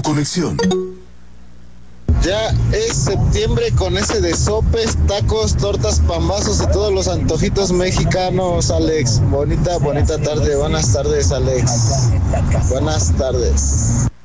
conexión. Ya es septiembre con ese de sopes, tacos, tortas, pambazos y todos los antojitos mexicanos, Alex. Bonita tarde. Buenas tardes, Alex. Buenas tardes.